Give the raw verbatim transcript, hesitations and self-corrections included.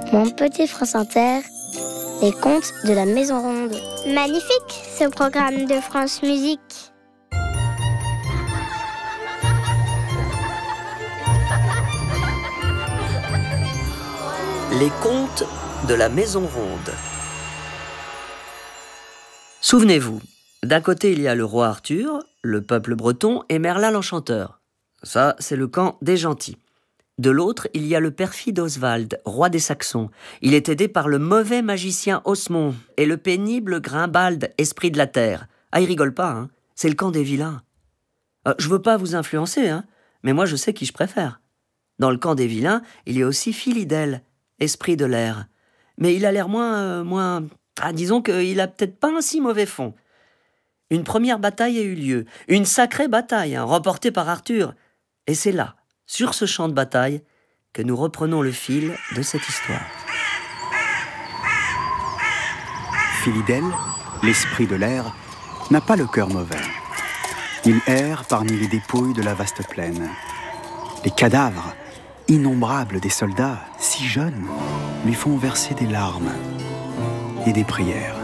Mon petit France Inter, les contes de la Maison Ronde. Magnifique, ce programme de France Musique. Les contes de la Maison Ronde. Souvenez-vous, d'un côté il y a le roi Arthur, le peuple breton et Merlin l'Enchanteur. Ça, c'est le camp des gentils. De l'autre, il y a le perfide Oswald, roi des Saxons. Il est aidé par le mauvais magicien Osmond et le pénible Grimbald, esprit de la terre. Ah, il rigole pas, hein. C'est le camp des vilains. Euh, je veux pas vous influencer, hein, mais moi je sais qui je préfère. Dans le camp des vilains, il y a aussi Philidel, esprit de l'air. Mais il a l'air moins... Euh, moins... Ah, disons qu'il a peut-être pas un si mauvais fond. Une première bataille a eu lieu. Une sacrée bataille, hein, remportée par Arthur. Et c'est là, sur ce champ de bataille, que nous reprenons le fil de cette histoire. Philidel, l'esprit de l'air, n'a pas le cœur mauvais. Il erre parmi les dépouilles de la vaste plaine. Les cadavres, innombrables des soldats, si jeunes, lui font verser des larmes et des prières.